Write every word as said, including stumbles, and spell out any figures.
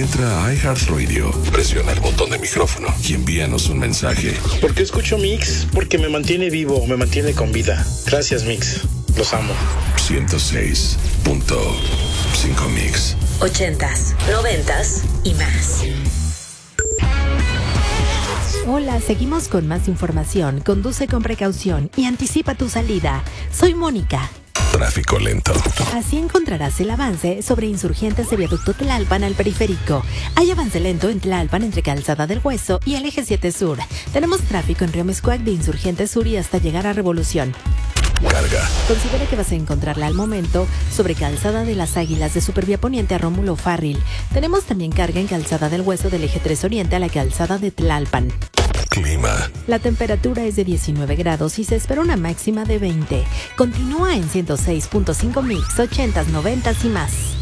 Entra a iHeartRadio, presiona el botón de micrófono y envíanos un mensaje. ¿Por qué escucho Mix? Porque me mantiene vivo, me mantiene con vida. Gracias, Mix. Los amo. ciento seis punto cinco Mix. Ochentas, noventas y más. Hola, seguimos con más información. Conduce con precaución y anticipa tu salida. Soy Mónica. Tráfico lento. Así encontrarás el avance sobre Insurgentes de Viaducto Tlalpan al periférico. Hay avance lento en Tlalpan entre Calzada del Hueso y el Eje siete Sur. Tenemos tráfico en Río Miscuac de Insurgentes Sur y hasta llegar a Revolución. Carga. Considera que vas a encontrarla al momento sobre Calzada de las Águilas de Supervía Poniente a Rómulo Farril. Tenemos también carga en Calzada del Hueso del Eje tres Oriente a la Calzada de Tlalpan. Clima. La temperatura es de diecinueve grados y se espera una máxima de veinte. Continúa en ciento seis punto cinco Mix, ochentas, noventas y más.